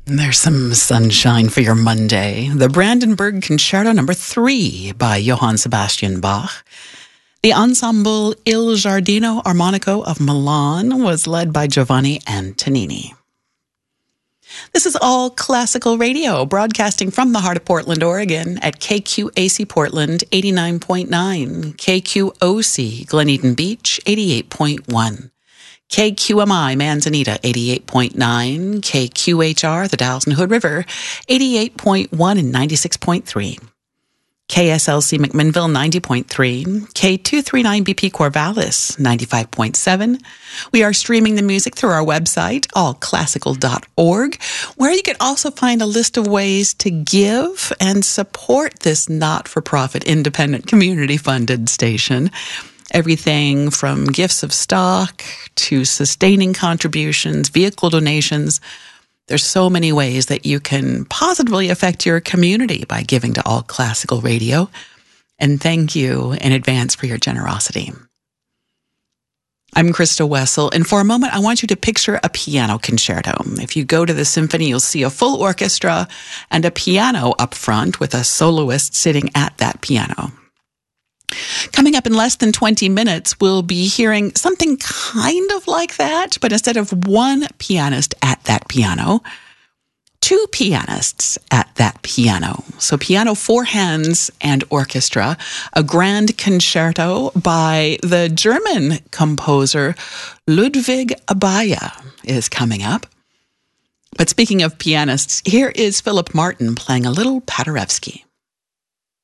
There's some sunshine for your Monday. The Brandenburg Concerto No. 3 by Johann Sebastian Bach. The Ensemble Il Giardino Armonico of Milan was led by Giovanni Antonini. This is All Classical Radio, broadcasting from the heart of Portland, Oregon at KQAC Portland 89.9, KQOC Glen Eden Beach 88.1. KQMI Manzanita 88.9, KQHR the Dalles and Hood River 88.1 and 96.3, KSLC McMinnville 90.3, K239BP Corvallis 95.7. We are streaming the music through our website, allclassical.org, where you can also find a list of ways to give and support this not-for-profit, independent, community-funded station. Everything from gifts of stock to sustaining contributions, vehicle donations. There's so many ways that you can positively affect your community by giving to All Classical Radio. And thank you in advance for your generosity. I'm Krista Wessel, and for a moment, I want you to picture a piano concerto. If you go to the symphony, you'll see a full orchestra and a piano up front with a soloist sitting at that piano. Coming up in less than 20 minutes, we'll be hearing something kind of like that, but instead of one pianist at that piano, two pianists at that piano. So piano, four hands, and orchestra, a grand concerto by the German composer Ludwig Abaya is coming up. But speaking of pianists, here is Philip Martin playing a little Paderewski.